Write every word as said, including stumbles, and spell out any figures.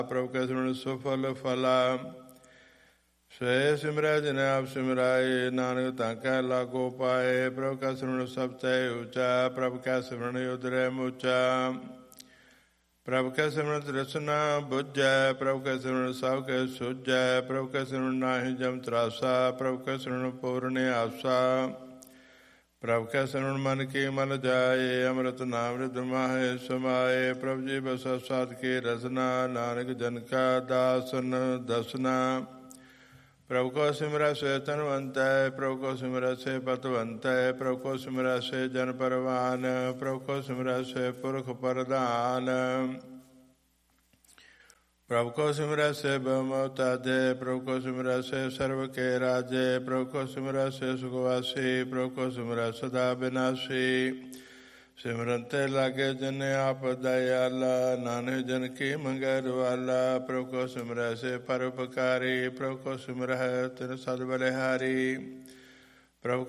ਪ੍ਰਭੁ ਕੈ ਸਿਮਰਨ ਸੁਫਲ ਫਲਾ। ਸਵੇ ਸਿਮਰੈ ਜਿਨਿ ਆਪ ਸਿਮਰਾਏ, ਨਾਨਕ ਤਾਂ ਕੈ ਲਾਗੋ ਪਾਏ। ਪ੍ਰਭੁ ਕੈ ਸਿਮਰਨ ਸਭ ਤੈ ਉੱਚਾ, ਪ੍ਰਭੁ ਕੈ ਸਿਮਰਨ ਉਦਰੈ ਮੁਚਾ। ਪ੍ਰਭੁ ਕੈ ਸਿਮਰਨ ਤ੍ਰਿਸ਼ਨਾ ਬੁਝੈ, ਪ੍ਰਭੁ ਕੈ ਸਿਮਰਨ ਸਭ ਕੈ ਸੁਝੈ। ਪ੍ਰਭੁ ਕੈ ਸਿਮਰਨ ਨਾਹੀ ਜਮ ਤਰਾਸਾ, ਪ੍ਰਭੁ ਕੈ ਸਿਮਰਨ ਪੂਰਨ ਆਸਾ। ਪ੍ਰਭੁ ਕੈ ਸਿਮਰਨ ਮਨ ਕੀ ਮਲ ਜਾਏ, ਅੰਮ੍ਰਿਤ ਨਾਮ ਰਿਧ ਮਾਹੇ ਸਮਾਏ। ਪ੍ਰਭੁ ਜੀ ਬਸੈ ਸਾਧ ਕੀ ਰਸਨਾ, ਨਾਨਕ ਜਨ ਕਾ ਦਾਸਨ ਦਸਨਾ। ਪ੍ਰਭੁ ਕੋ ਸਿਮਰੈ ਸੇ ਧਨਵੰਤੈ, ਪ੍ਰਭੁ ਕੋ ਸਿਮਰੈ ਸੇ ਪਤਵੰਤੈ। ਪ੍ਰਭੁ ਕੋ ਸਿਮਰੈ ਸੇ ਜਨ ਪਰਵਾਨ, ਪ੍ਰਭੁ ਕੋ ਸਿਮਰੈ ਸੇ ਪੁਰਖ ਪ੍ਰਧਾਨ। ਪ੍ਰਭੁ ਕੋ ਸਿਮਰੈ ਸੇ ਬਹੁਮੋਤਾਜੈ, ਪ੍ਰਭੁ ਕੋ ਸਿਮਰੈ ਸੇ ਸਰਬ ਕੇ ਰਾਜੈ। ਪ੍ਰਭੁ ਕੋ ਸਿਮਰੈ ਸੇ ਸੁਖਵਾਸੀ, ਪ੍ਰਭੁ ਕੋ ਸਿਮਰੈ ਸਦਾ ਬਿਨਾਸੀ। ਸਿਮਰਨ ਤੇ ਲਾਗੇ ਜਨ ਆਪ ਦਇਆਲਾ, ਨਾਨਕ ਜਨ ਕੀ ਮੰਗੈ ਰਵਾਲਾ। ਪ੍ਰਭੁ ਕੋ ਸਿਮਰੈ ਸੇ ਪਰਉਪਕਾਰੀ, ਪ੍ਰਭੁ ਕੋ ਸਿਮਰੈ ਤਿਨ ਸਦ ਬਲਿਹਾਰੀ। ਪ੍ਰਭੁ